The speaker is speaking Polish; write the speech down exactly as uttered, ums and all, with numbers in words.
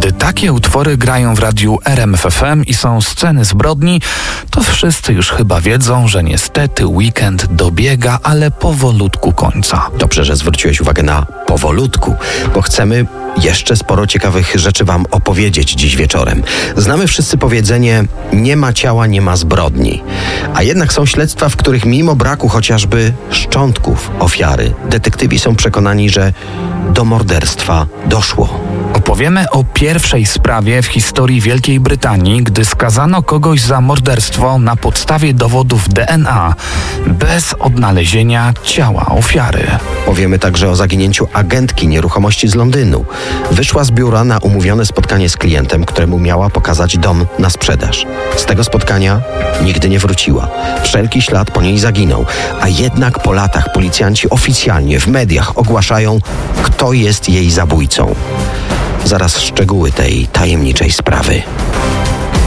Gdy takie utwory grają w radiu R M F F M i są sceny zbrodni, to wszyscy już chyba wiedzą, że niestety weekend dobiega, ale powolutku końca. Dobrze, że zwróciłeś uwagę na powolutku, bo chcemy jeszcze sporo ciekawych rzeczy wam opowiedzieć dziś wieczorem. Znamy wszyscy powiedzenie: nie ma ciała, nie ma zbrodni. A jednak są śledztwa, w których mimo braku chociażby szczątków ofiary, detektywi są przekonani, że do morderstwa doszło. Opowiemy o pierwszej sprawie w historii Wielkiej Brytanii, gdy skazano kogoś za morderstwo na podstawie dowodów D N A, bez odnalezienia ciała ofiary. Powiemy także o zaginięciu agentki nieruchomości z Londynu. Wyszła z biura na umówione spotkanie z klientem, któremu miała pokazać dom na sprzedaż. Z tego spotkania nigdy nie wróciła. Wszelki ślad po niej zaginął, a jednak po latach policjanci oficjalnie w mediach ogłaszają, kto jest jej zabójcą. Zaraz szczegóły tej tajemniczej sprawy.